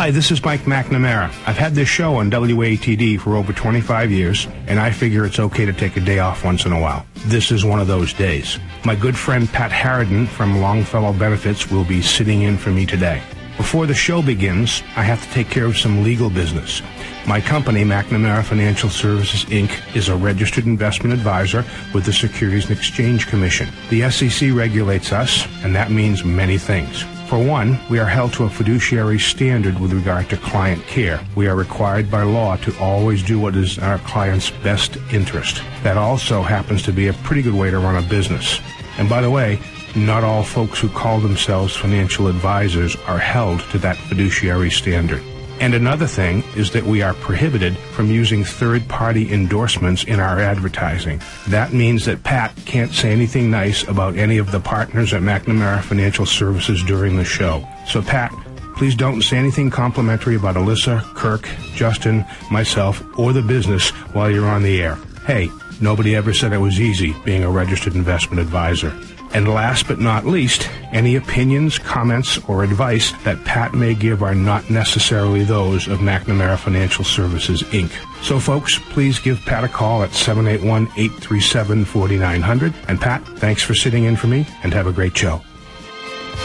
Hi, this is Mike McNamara. I've had this show on WATD for over 25 years, and I figure it's okay to take a day off once in a while. This is one of those days. My good friend Pat Harridan from Longfellow Benefits will be sitting in for me today. Before the show begins, I have to take care of some legal business. My company, McNamara Financial Services, Inc., is a registered investment advisor with the Securities and Exchange Commission. The SEC regulates us, and that means many things. For one, we are held to a fiduciary standard with regard to client care. We are required by law to always do what is in our client's best interest. That also happens to be a pretty good way to run a business. And by the way, not all folks who call themselves financial advisors are held to that fiduciary standard. And another thing is that we are prohibited from using third-party endorsements in our advertising. That means that Pat can't say anything nice about any of the partners at McNamara Financial Services during the show. So Pat, please don't say anything complimentary about Alyssa, Kirk, Justin, myself, or the business while you're on the air. Hey, nobody ever said it was easy being a registered investment advisor. And last but not least, any opinions, comments, or advice that Pat may give are not necessarily those of McNamara Financial Services, Inc. So, folks, please give Pat a call at 781-837-4900. And Pat, thanks for sitting in for me, and have a great show.